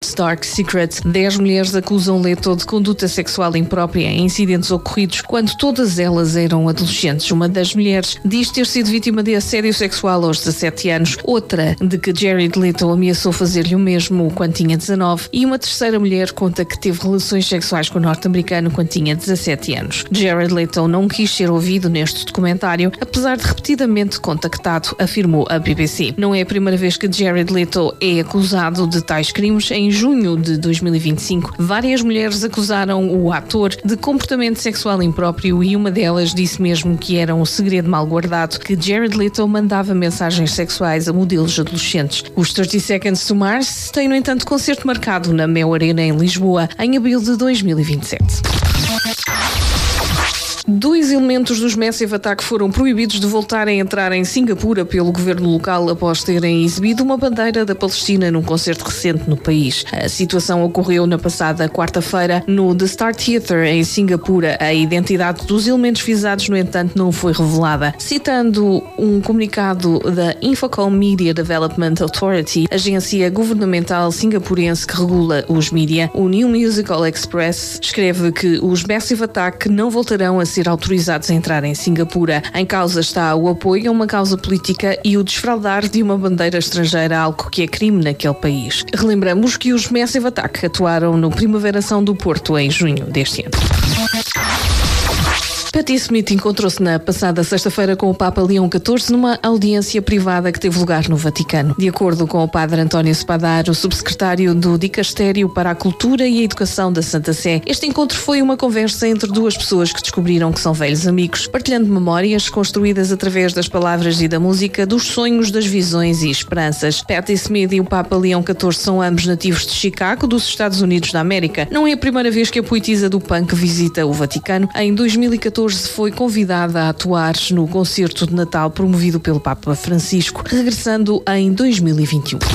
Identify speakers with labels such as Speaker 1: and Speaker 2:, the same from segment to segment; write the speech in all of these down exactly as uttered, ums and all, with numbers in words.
Speaker 1: Letow's Dark Secret. Dez mulheres acusam Letow de conduta sexual imprópria em incidentes ocorridos quando todas elas eram adolescentes. Uma das mulheres diz ter sido vítima de assédio sexual aos dezassete anos, outra de que Jared Leto ameaçou fazer-lhe o mesmo quando tinha dezanove, e uma terceira mulher conta que teve relações sexuais com o norte-americano quando tinha dezassete anos. Jared Leto não quis ser ouvido neste documentário, apesar de repetidamente contactado, afirmou a B B C. Não é a primeira vez que Jared Leto é acusado de tais crimes. Em junho de dois mil e vinte e cinco, várias mulheres acusaram o ator de comportamento sexual impróprio e uma delas disse mesmo que era um segredo mal guardado, que Jared Leto mandava mensagens sexuais a modelos adolescentes. Os thirty Seconds to Mars têm, no entanto, concerto marcado na Mel Arena em Lisboa em abril de dois mil e vinte e sete. Dois elementos dos Massive Attack foram proibidos de voltar a entrar em Singapura pelo governo local após terem exibido uma bandeira da Palestina num concerto recente no país. A situação ocorreu na passada quarta-feira no The Star Theatre em Singapura. A identidade dos elementos visados, no entanto, não foi revelada. Citando um comunicado da Infocom Media Development Authority, agência governamental singapurense que regula os mídia, o New Musical Express escreve que os Massive Attack não voltarão a ser autorizados a entrar em Singapura. Em causa está o apoio a uma causa política e o desfraldar de uma bandeira estrangeira, algo que é crime naquele país. Relembramos que os Massive Attack atuaram no Primavera Sound do Porto em junho deste ano. Patti Smith encontrou-se na passada sexta-feira com o Papa Leão catorze numa audiência privada que teve lugar no Vaticano. De acordo com o padre António Spadaro, subsecretário do Dicastério para a Cultura e a Educação da Santa Sé, este encontro foi uma conversa entre duas pessoas que descobriram que são velhos amigos, partilhando memórias construídas através das palavras e da música, dos sonhos, das visões e esperanças. Patti Smith e o Papa Leão catorze são ambos nativos de Chicago, dos Estados Unidos da América. Não é a primeira vez que a poetisa do punk visita o Vaticano. Em dois mil e catorze foi convidada a atuar no concerto de Natal promovido pelo Papa Francisco, regressando em dois mil e vinte e um.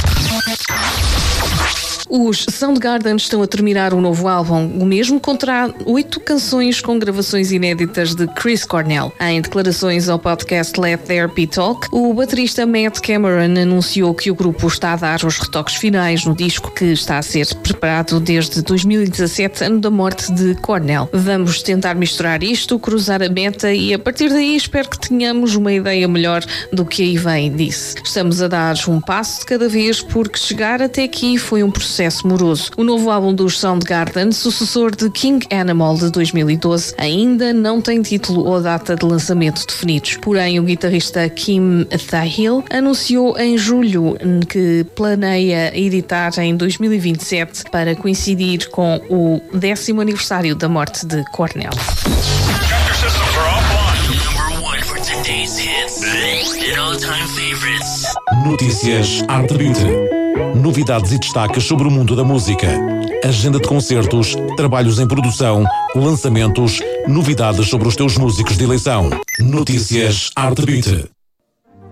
Speaker 1: Os Soundgarden estão a terminar um novo álbum. O mesmo conterá oito canções com gravações inéditas de Chris Cornell. Em declarações ao podcast Let There Be Talk, o baterista Matt Cameron anunciou que o grupo está a dar os retoques finais no disco que está a ser preparado desde dois mil e dezassete, ano da morte de Cornell. Vamos tentar misturar isto, cruzar a meta e a partir daí espero que tenhamos uma ideia melhor do que aí vem, disse. Estamos a dar um passo de cada vez porque chegar até aqui foi um processo moroso. O novo álbum dos Soundgarden, sucessor de King Animal de dois mil e doze, ainda não tem título ou data de lançamento definidos. Porém, o guitarrista Kim Thayil anunciou em julho que planeia editar em dois mil e vinte e sete para coincidir com o décimo aniversário da morte de Cornell.
Speaker 2: Notícias Art Beauty. Novidades e destaques sobre o mundo da música. Agenda de concertos, trabalhos em produção, lançamentos, novidades sobre os teus músicos de eleição. Notícias Art Beauty.